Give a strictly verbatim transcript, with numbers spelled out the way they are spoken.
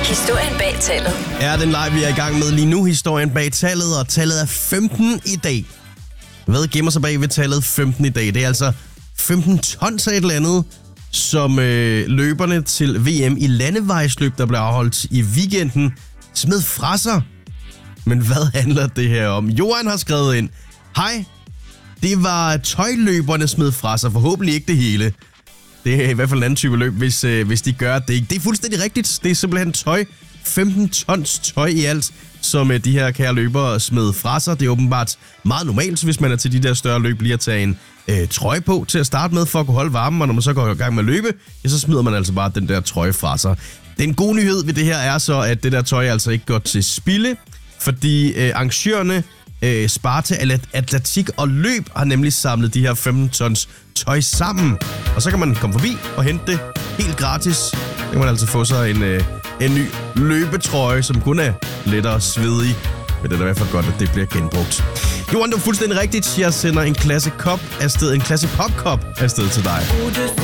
Historien bag tallet. Er den leg, vi er i gang med lige nu. Historien bag tallet, og tallet er femten i dag. Hvad gemmer sig bag ved tallet femten i dag? Det er altså femten tons af et eller andet, som øh, løberne til V M i landevejsløb, der blev afholdt i weekenden, smed fra sig. Men hvad handler det her om? Johan har skrevet ind: hej, det var tøjløberne smed fra sig, forhåbentlig ikke det hele. Det er i hvert fald en anden type løb, hvis, øh, hvis de gør det. Det er fuldstændig rigtigt. Det er simpelthen tøj. femten tons tøj i alt, som øh, de her kære løbere smed fra sig. Det er åbenbart meget normalt, hvis man er til de der større løb, lige at tage en øh, trøje på til at starte med, for at kunne holde varmen. Og når man så går i gang med at løbe, ja, så smider man altså bare den der trøje fra sig. Den gode nyhed ved det her er så, at det der tøj altså ikke går til spilde, fordi øh, arrangørerne øh, Sparta Atletik og Løb har nemlig samlet de her femten tons tøj sammen. Og så kan man komme forbi og hente det helt gratis. Så kan man altså få sig en, øh, en ny løbetrøje, som kun er lettere svedig. Men det er i hvert fald godt, at det bliver genbrugt. Johan, det er fuldstændig rigtigt. Jeg sender en klasse kop afsted, en klasse popkop afsted til dig.